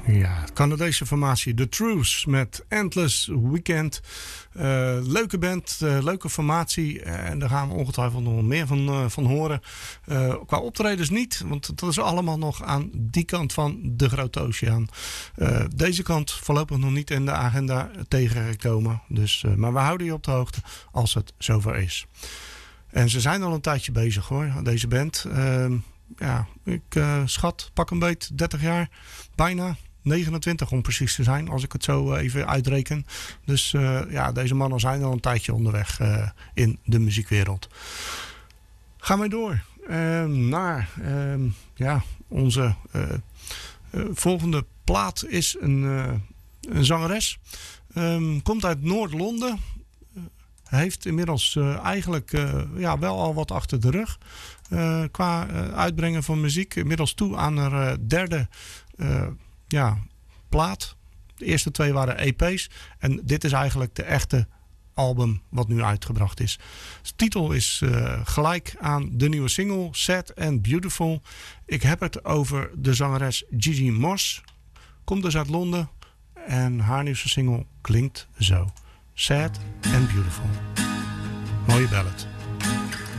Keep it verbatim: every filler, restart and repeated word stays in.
Ja, Canadese formatie The Truths met Endless Weekend. Uh, leuke band, uh, leuke formatie. Uh, en daar gaan we ongetwijfeld nog meer van, uh, van horen. Uh, qua optredens niet, want dat is allemaal nog aan die kant van de Grote Oceaan. Uh, deze kant voorlopig nog niet in de agenda tegengekomen. Dus, uh, maar we houden je op de hoogte als het zover is. En ze zijn al een tijdje bezig hoor, deze band. Uh, ja, ik uh, schat, pak een beet, dertig jaar, bijna. negenentwintig om precies te zijn, als ik het zo even uitreken. Dus uh, ja, deze mannen zijn al een tijdje onderweg uh, in de muziekwereld. Gaan wij door uh, naar uh, ja, onze uh, uh, volgende plaat is een, uh, een zangeres. Um, komt uit Noord-Londen. Uh, heeft inmiddels uh, eigenlijk uh, ja, wel al wat achter de rug. Uh, qua uh, uitbrengen van muziek. Inmiddels toe aan haar uh, derde uh, ja, plaat. De eerste twee waren E P's. En dit is eigenlijk de echte album wat nu uitgebracht is. De titel is uh, gelijk aan de nieuwe single Sad and Beautiful. Ik heb het over de zangeres Gigi Moss. Komt dus uit Londen. En haar nieuwste single klinkt zo. Sad and Beautiful. Mooie ballad.